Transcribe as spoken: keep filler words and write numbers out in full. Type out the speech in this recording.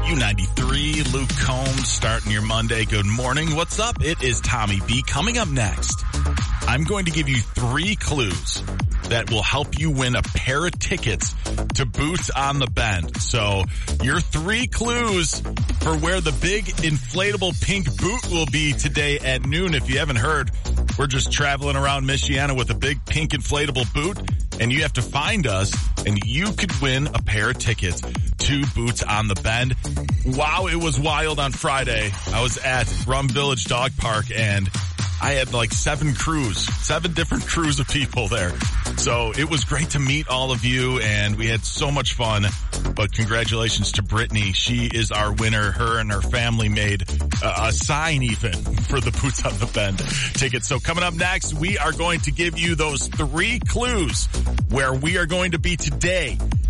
W ninety-three, Luke Combs starting your Monday. Good morning. What's up? It is Tommy B. Coming up next, I'm going to give you three clues that will help you win a pair of tickets to Boots on the Bend. So your three clues for where the big inflatable pink boot will be today at noon. If you haven't heard, we're just traveling around Michiana with a big pink inflatable boot, and you have to find us, and you could win a pair of tickets to Boots on the Bend. Wow, it was wild on Friday. I was at Rum Village Dog Park, and I had like seven crews, seven different crews of people there. So it was great to meet all of you, and we had so much fun. But congratulations to Brittany. She is our winner. Her and her family made uh, a sign even for the Boots on the Bend tickets. So coming up next, we are going to give you those three clues where we are going to be today